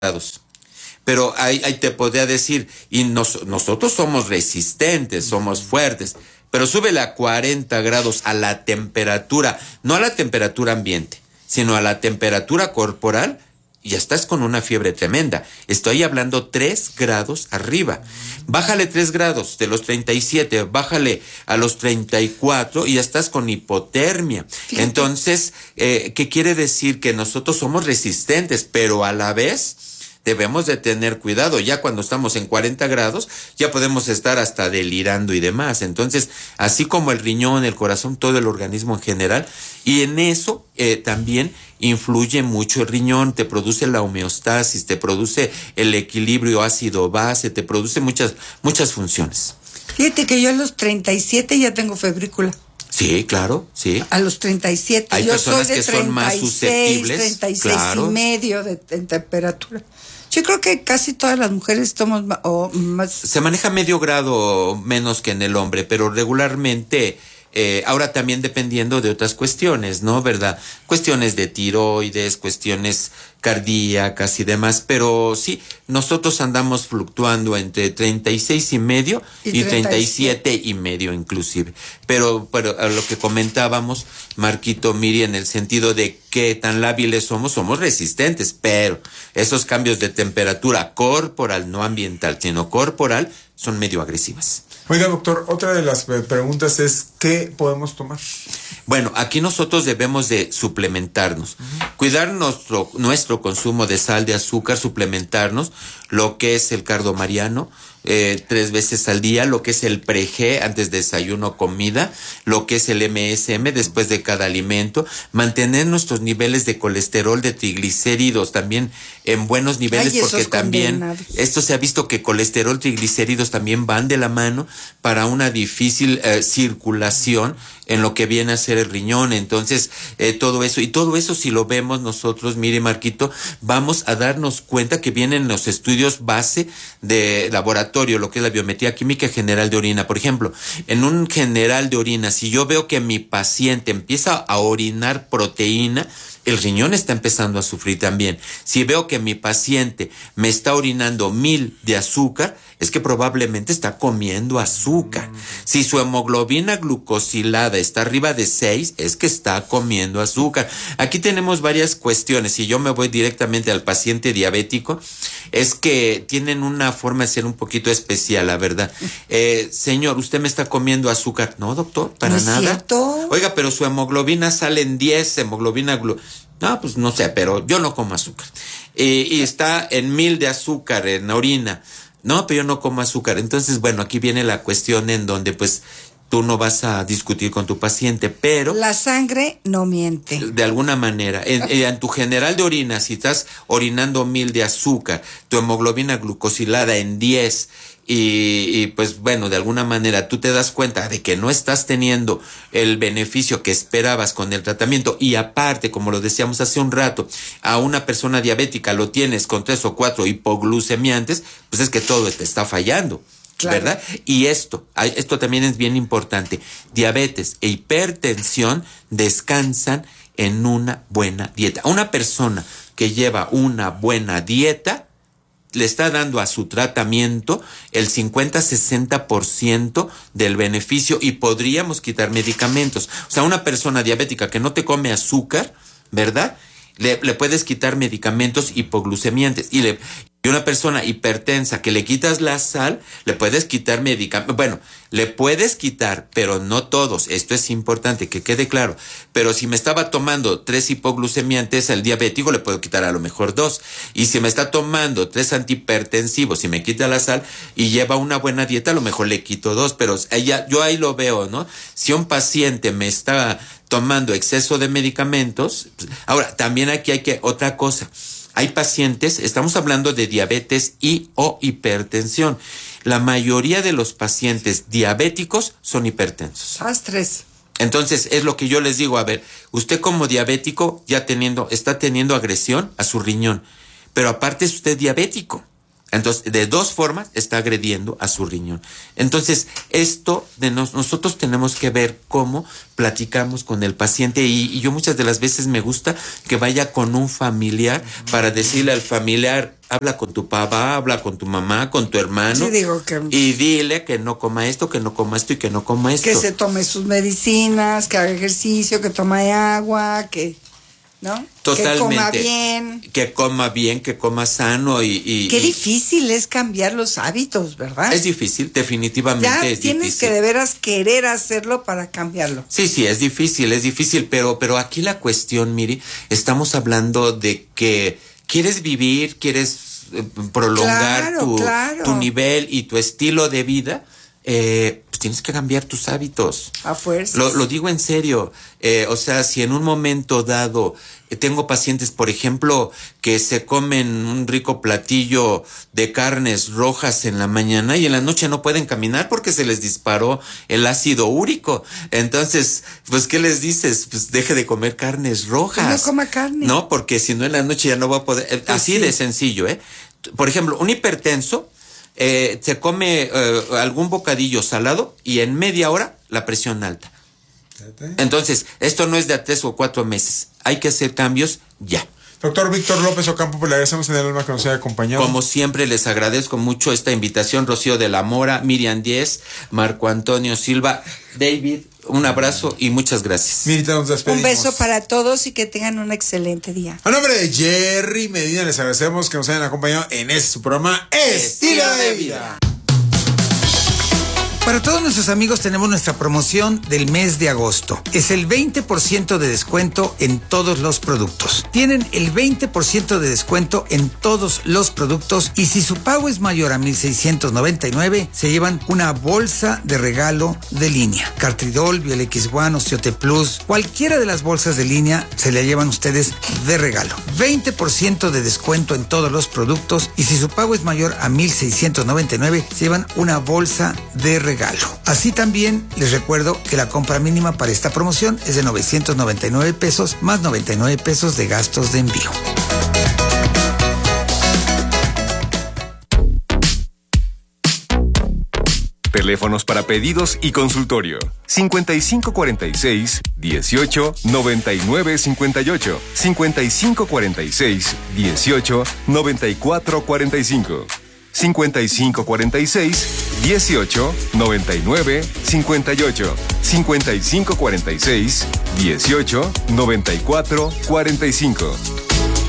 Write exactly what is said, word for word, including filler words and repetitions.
grados. Pero ahí, ahí te podría decir, y nos, nosotros somos resistentes, somos fuertes, pero súbele a cuarenta grados a la temperatura, no a la temperatura ambiente, sino a la temperatura corporal, y ya estás con una fiebre tremenda. Estoy hablando tres grados arriba. Bájale tres grados de los treinta y siete, bájale a los treinta y cuatro y ya estás con hipotermia. Fíjate. Entonces, eh, ¿qué quiere decir? Que nosotros somos resistentes, pero a la vez debemos de tener cuidado. Ya cuando estamos en cuarenta grados, ya podemos estar hasta delirando y demás. Entonces, así como el riñón, el corazón, todo el organismo en general, y en eso eh, también influye mucho el riñón, te produce la homeostasis, te produce el equilibrio ácido-base, te produce muchas, muchas funciones. Fíjate que yo a los treinta y siete ya tengo febrícula. Sí, claro, sí. A los treinta y siete. Hay yo personas soy de que son más susceptibles. treinta y seis claro. y medio de, de temperatura. Yo creo que casi todas las mujeres estamos o más. Se maneja medio grado menos que en el hombre, pero regularmente, eh, ahora también dependiendo de otras cuestiones, ¿no? ¿Verdad? Cuestiones de tiroides, cuestiones cardíacas y demás, pero sí, nosotros andamos fluctuando entre treinta y seis y medio y, y treinta y siete y medio inclusive. Pero, pero a lo que comentábamos, Marquito, Miri, en el sentido de qué tan lábiles somos, somos resistentes, pero esos cambios de temperatura corporal, no ambiental, sino corporal, son medio agresivas. Oiga, doctor, otra de las preguntas es, ¿qué podemos tomar? Bueno, aquí nosotros debemos de suplementarnos, uh-huh. cuidar nuestro, nuestro consumo de sal, de azúcar, suplementarnos, lo que es el cardo mariano, eh, tres veces al día, lo que es el pre-G antes de desayuno, comida, lo que es el M S M después de cada alimento, mantener nuestros niveles de colesterol, de triglicéridos también en buenos niveles. Ay, porque también condenados. Esto se ha visto que colesterol, triglicéridos también van de la mano para una difícil eh, circulación en lo que viene a ser el riñón. Entonces, eh, todo eso, y todo eso si lo vemos nosotros, mire Marquito, vamos a darnos cuenta que vienen los estudios base de laboratorio, lo que es la biometría química general de orina. Por ejemplo, en un general de orina, si yo veo que mi paciente empieza a orinar proteína, el riñón está empezando a sufrir también. Si veo que mi paciente me está orinando mil de azúcar, es que probablemente está comiendo azúcar. Mm. Si su hemoglobina glucosilada está arriba de seis, es que está comiendo azúcar. Aquí tenemos varias cuestiones. Si yo me voy directamente al paciente diabético, es que tienen una forma de ser un poquito especial, la verdad. Eh, señor, ¿usted me está comiendo azúcar? No, doctor, para ¿No nada. es cierto? Oiga, pero su hemoglobina sale en diez, hemoglobina glu... No, pues no sé, pero yo no como azúcar. Eh, y está en mil de azúcar en la orina. No, pero yo no como azúcar. Entonces, bueno, aquí viene la cuestión en donde, pues, tú no vas a discutir con tu paciente, pero... La sangre no miente. De alguna manera. En, en tu general de orina, si estás orinando mil de azúcar, tu hemoglobina glucosilada en diez... Y, y pues bueno, de alguna manera tú te das cuenta de que no estás teniendo el beneficio que esperabas con el tratamiento, y aparte, como lo decíamos hace un rato, a una persona diabética lo tienes con tres o cuatro hipoglucemiantes, pues es que todo te está fallando. Claro. ¿Verdad? Y esto, esto también es bien importante. Diabetes e hipertensión descansan en una buena dieta. Una persona que lleva una buena dieta le está dando a su tratamiento el cincuenta a sesenta por ciento del beneficio, y podríamos quitar medicamentos. O sea, una persona diabética que no te come azúcar, ¿verdad? Le, le puedes quitar medicamentos hipoglucemiantes. Y, le, y una persona hipertensa que le quitas la sal, le puedes quitar medicamentos. Bueno, le puedes quitar, pero no todos. Esto es importante, que quede claro. Pero si me estaba tomando tres hipoglucemiantes, al diabético le puedo quitar a lo mejor dos. Y si me está tomando tres antihipertensivos y me quita la sal y lleva una buena dieta, a lo mejor le quito dos. Pero ella, yo ahí lo veo, ¿no? Si un paciente me está tomando exceso de medicamentos, ahora también aquí hay que, otra cosa. Hay pacientes, estamos hablando de diabetes y o hipertensión. La mayoría de los pacientes diabéticos son hipertensos. Astres. Entonces, es lo que yo les digo, a ver, usted como diabético ya teniendo, está teniendo agresión a su riñón, pero aparte es usted diabético. Entonces, de dos formas está agrediendo a su riñón. Entonces, esto de nos, nosotros tenemos que ver cómo platicamos con el paciente y, y yo muchas de las veces me gusta que vaya con un familiar para decirle al familiar, habla con tu papá, habla con tu mamá, con tu hermano. Sí, digo que... Y dile que no coma esto, que no coma esto y que no coma esto. Que se tome sus medicinas, que haga ejercicio, que tome agua, que... ¿no? Totalmente. Que coma bien. Que coma bien, que coma sano y... y Qué y difícil es cambiar los hábitos, ¿verdad? es difícil, definitivamente ya es tienes difícil. que de veras querer hacerlo para cambiarlo. Sí, sí, es difícil, es difícil, pero, pero aquí la cuestión, Miri, estamos hablando de que quieres vivir, quieres eh, prolongar Claro, tu, claro. tu nivel y tu estilo de vida, eh, pues tienes que cambiar tus hábitos. A fuerza. Lo, lo digo en serio, eh, o sea, si en un momento dado eh, tengo pacientes, por ejemplo, que se comen un rico platillo de carnes rojas en la mañana y en la noche no pueden caminar porque se les disparó el ácido úrico. Entonces, pues, ¿qué les dices? Pues deje de comer carnes rojas. No coma carne. No, porque si no en la noche ya no va a poder. Eh, Pues así sí. de sencillo, ¿eh? Por ejemplo, un hipertenso eh, se come eh, algún bocadillo salado y en media hora la presión alta. Entonces, esto no es de a tres o cuatro meses. Hay que hacer cambios ya. Doctor Víctor López Ocampo, pues le agradecemos en el alma que nos haya acompañado. Como siempre, les agradezco mucho esta invitación. Rocío de la Mora, Miriam Díez, Marco Antonio Silva, David, un abrazo y muchas gracias. Mirita, nos despedimos. Un beso para todos y que tengan un excelente día. A nombre de Jerry Medina, les agradecemos que nos hayan acompañado en este su programa Estilo de Vida. Para todos nuestros amigos tenemos nuestra promoción del mes de agosto. Es el veinte por ciento de descuento en todos los productos. Tienen el veinte por ciento de descuento en todos los productos y si su pago es mayor a mil seiscientos noventa y nueve, se llevan una bolsa de regalo de línea. Cartridol, Biolex One, Osteote Plus, cualquiera de las bolsas de línea se la llevan ustedes de regalo. veinte por ciento de descuento en todos los productos y si su pago es mayor a mil seiscientos noventa y nueve, se llevan una bolsa de regalo. regalo. Así también les recuerdo que la compra mínima para esta promoción es de novecientos noventa y nueve pesos más noventa y nueve pesos de gastos de envío. Teléfonos para pedidos y consultorio. cincuenta y cinco cuarenta y seis, dieciocho, noventa y nueve cincuenta y ocho. cincuenta y cinco cuarenta y seis, dieciocho, noventa y cuatro cuarenta y cinco. cincuenta y cinco cuarenta y seis, dieciocho, noventa y nueve cincuenta y ocho. cincuenta y cinco cuarenta y seis, dieciocho, noventa y cuatro cuarenta y cinco.